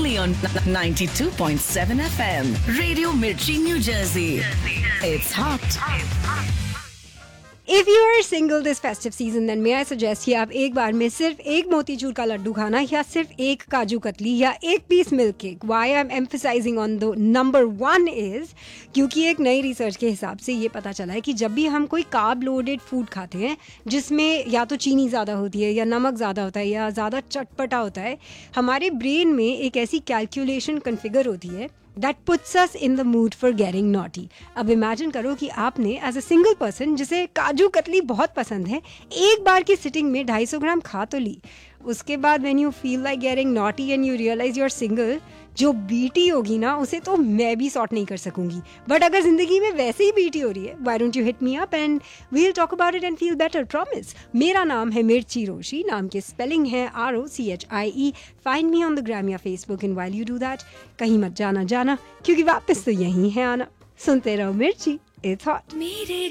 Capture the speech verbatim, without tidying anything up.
only on ninety-two point seven F M. Radio Mirchi, New Jersey. It's hot. If you are single this festive season, then may I suggest कि आप एक बार में सिर्फ एक मोतीचूर का लड्डू खाना या सिर्फ एक काजू कतली या एक piece milk cake. Why I'm emphasizing on the number one is क्योंकि एक नई रिसर्च के हिसाब से ये पता चला है कि जब भी हम कोई कार्ब लोडेड फूड खाते हैं जिसमें या तो चीनी ज़्यादा होती है या नमक ज़्यादा होता है या ज़्यादा चटपटा होता है, हमारे ब्रेन में एक ऐसी कैलकुलेशन कन्फिगर होती है that puts us in the mood for getting naughty. अब इमेजिन करो कि आपने एज अ सिंगल पर्सन जिसे काजू कतली बहुत पसंद है एक बार की सिटिंग में ढाई सौ ग्राम खा तो ली. उसके बाद when you feel like getting naughty and you realize you're single, जो बीटी होगी ना उसे तो मैं भी सॉर्ट नहीं कर सकूंगी. बट अगर जिंदगी में वैसे ही बीटी हो रही है, why don't you hit me up and we'll talk about it and feel better, promise. मेरा नाम है मिर्ची रोशी, नाम के स्पेलिंग है R O C H I E. Find me on the gram या Facebook and while you do that, कहीं मत जाना जाना क्योंकि वापस तो यहीं है आना. सुनते रहो मिर्ची, it's hot. मेरे